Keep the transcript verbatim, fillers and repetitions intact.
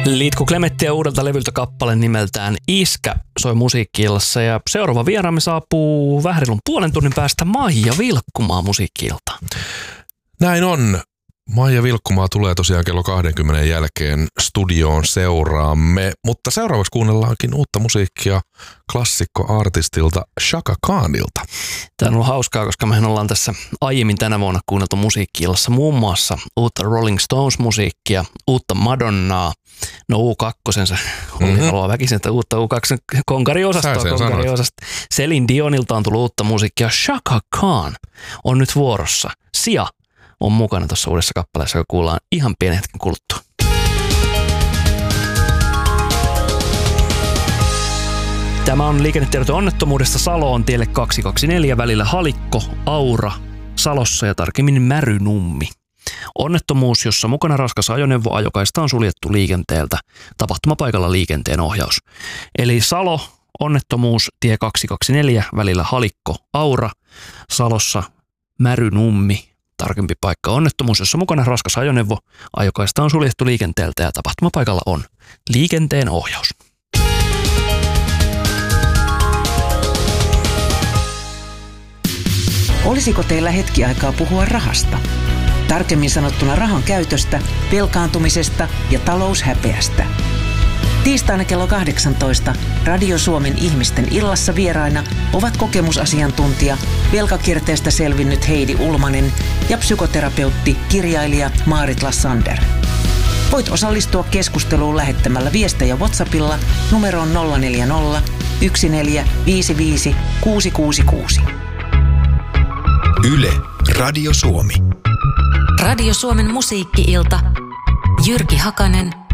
Liitku Klemettiä uudelta levyltä kappale nimeltään Iskä soi Musiikki-illassa ja seuraava vieraamme saapuu vähän reilun puolen tunnin päästä Maija Vilkkumaa Musiikki-iltaan. Näin on. Maija Vilkkumaa tulee tosiaan kello kaksikymmentä jälkeen studioon seuraamme, mutta seuraavaksi kuunnellaankin uutta musiikkia klassikkoartistilta Chaka Khanilta. Tämä on ollut hauskaa, koska mehän ollaan tässä aiemmin tänä vuonna kuunneltu Musiikki-illassa muun muassa uutta Rolling Stones-musiikkia, uutta Madonnaa, no U kaksi, se mm-hmm. haluaa väkisin, että uutta U kaksi konkariosastoa, konkariosastoa. Celine Dionilta on tullut uutta musiikkia. Chaka Khan on nyt vuorossa. Sia on mukana tuossa uudessa kappaleessa, joka kuullaan ihan pienen hetken kuluttua. Tämä on liikennetiedote onnettomuudesta Saloon tielle kaksisataakaksikymmentäneljä välillä Halikko, Aura, Salossa ja tarkemmin Märynummi. Onnettomuus, jossa mukana raskas ajoneuvo, ajokaista on suljettu liikenteeltä. Tapahtumapaikalla liikenteen ohjaus. Eli Salo, onnettomuus, tie kaksisataakaksikymmentäneljä välillä Halikko, Aura, Salossa Märynummi. Tarkempi paikka onnettomuus, jossa mukana raskas ajoneuvo, ajokaista on suljettu liikenteeltä ja tapahtumapaikalla on liikenteen ohjaus. Olisiko teillä hetki aikaa puhua rahasta? Tarkemmin sanottuna rahan käytöstä, velkaantumisesta ja taloushäpeästä. Tiistaina kello kahdeksantoista Radio Suomen ihmisten illassa vieraina ovat kokemusasiantuntija, velkakierteestä selvinnyt Heidi Ulmanen ja psykoterapeutti, kirjailija Maarit Lassander. Voit osallistua keskusteluun lähettämällä viestejä WhatsAppilla numeroon nolla neljä nolla, yksi neljä viisi viisi, kuusi kuusi kuusi. Yle, Radio Suomi. Radio Suomen musiikki-ilta. Jyrki Hakanen